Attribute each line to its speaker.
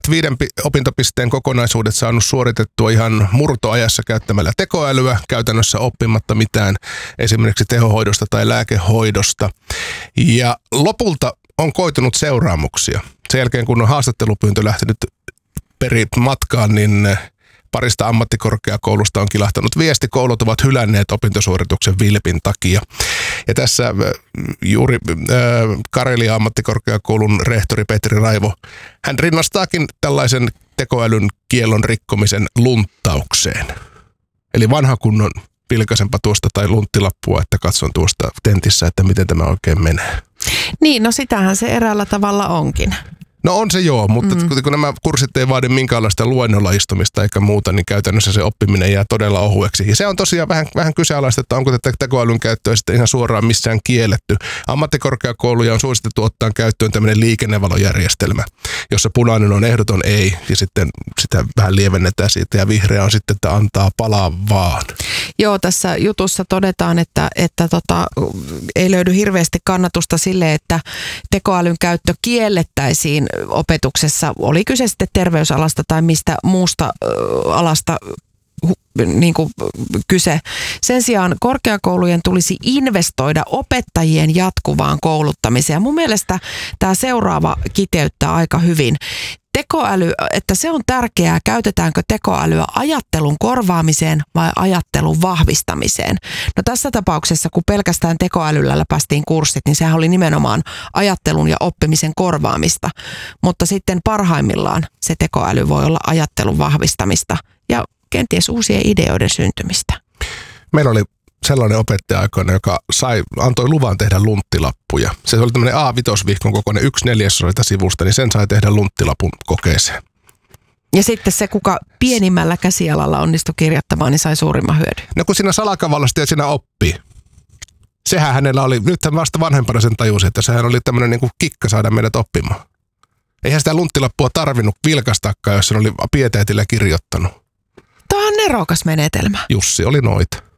Speaker 1: 5 opintopisteen kokonaisuudet saanut suoritettua ihan murtoajassa käyttämällä tekoälyä, käytännössä oppimatta mitään esimerkiksi tehohoidosta tai lääkehoidosta. Ja lopulta on koitunut seuraamuksia. Sen jälkeen, kun on haastattelupyyntö lähtenyt matkaan, niin parista ammattikorkeakoulusta on kilahtanut viesti. Koulut ovat hylänneet opintosuorituksen vilpin takia. Ja tässä juuri Karelia ammattikorkeakoulun rehtori Petri Raivo, hän rinnastaakin tällaisen tekoälyn kiellon rikkomisen lunttaukseen. Eli vanha kunnon pilkaisenpa tuosta tai lunttilappua, että katson tuosta tentissä, että miten tämä oikein menee.
Speaker 2: Niin, no sitähän se eräällä tavalla onkin.
Speaker 1: No on se joo, mutta kun nämä kurssit ei vaadi minkäänlaista luennolla istumista eikä muuta, niin käytännössä se oppiminen jää todella ohueksi. Ja se on tosiaan vähän kyseenalaista, että onko tätä tekoälyn käyttöä sitten ihan suoraan missään kielletty. Ammattikorkeakouluja on suositettu ottaa käyttöön tämmöinen liikennevalojärjestelmä, jossa punainen on ehdoton ei, ja sitten sitä vähän lievennetään siitä, ja vihreä on sitten, että antaa palaa vaan.
Speaker 2: Joo, tässä jutussa todetaan, että ei löydy hirveästi kannatusta sille, että tekoälyn käyttö kiellettäisiin opetuksessa, oli kyse sitten terveysalasta tai mistä muusta alasta niin kuin kyse. Sen sijaan korkeakoulujen tulisi investoida opettajien jatkuvaan kouluttamiseen. Mun mielestä tämä seuraava kiteyttää aika hyvin. Tekoäly, että se on tärkeää, käytetäänkö tekoälyä ajattelun korvaamiseen vai ajattelun vahvistamiseen. No tässä tapauksessa, kun pelkästään tekoälyllä läpäistiin kurssit, niin sehän oli nimenomaan ajattelun ja oppimisen korvaamista. Mutta sitten parhaimmillaan se tekoäly voi olla ajattelun vahvistamista ja kenties uusien ideoiden syntymistä.
Speaker 1: Meillä oli sellainen opettaja aikoina, joka antoi luvan tehdä lunttilappuja. Se oli tämmöinen A5-vihkon kokoinen 1/4 sivusta, niin sen sai tehdä lunttilapun kokeeseen.
Speaker 2: Ja sitten se, kuka pienimmällä käsialalla onnistui kirjoittamaan, niin sai suurimman hyödyn.
Speaker 1: No kun siinä salakavallasti ja siinä oppii. Sehän hänellä oli, nyt hän vasta vanhempana sen tajusi, että sehän oli tämmöinen niin kuin kikka saada meidät oppimaan. Eihän sitä lunttilappua tarvinnut vilkastakaan, jos sen oli pieteetillä kirjoittanut.
Speaker 2: Tämä on nerokas menetelmä.
Speaker 1: Jussi oli noita.